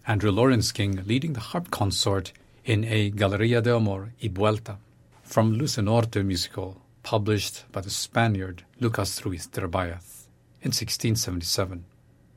Andrew Lawrence King leading the harp consort in a Galleria de Amor y Vuelta from Luce Norte musical published by the Spaniard Lucas Ruiz de Rabayaz in 1677.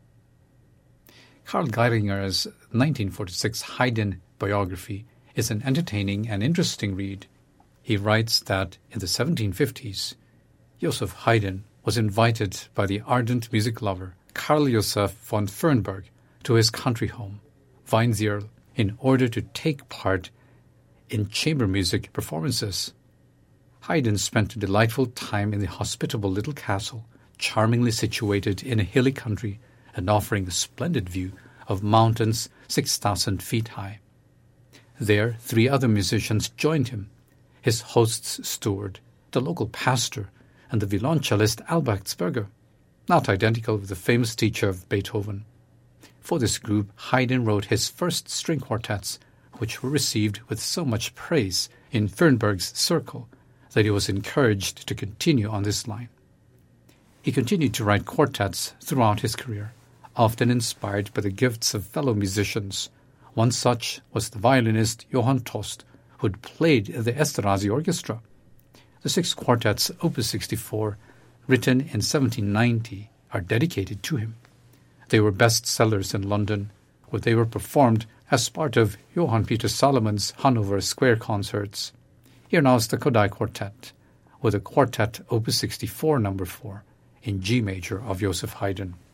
Karl Geiringer's 1946 Haydn biography is an entertaining and interesting read. He writes that in the 1750s, Joseph Haydn was invited by the ardent music lover Karl Joseph von Fernberg to his country home, Weinzierl, in order to take part in chamber music performances. Haydn spent a delightful time in the hospitable little castle, charmingly situated in a hilly country and offering a splendid view of mountains 6,000 feet high. There, 3 other musicians joined him, his host's steward, the local pastor, and the violoncellist Albrechtsberger, not identical with the famous teacher of Beethoven. For this group, Haydn wrote his first string quartets, which were received with so much praise in Fernberg's circle that he was encouraged to continue on this line. He continued to write quartets throughout his career, often inspired by the gifts of fellow musicians. One such was the violinist Johann Tost, who had played the Esterhazy Orchestra. The 6 quartets, Opus 64, written in 1790, are dedicated to him. They were bestsellers in London, where they were performed as part of Johann Peter Salomon's Hanover Square concerts. Here now is the Kodály Quartet, with a quartet Opus 64 No. 4, in G major of Joseph Haydn.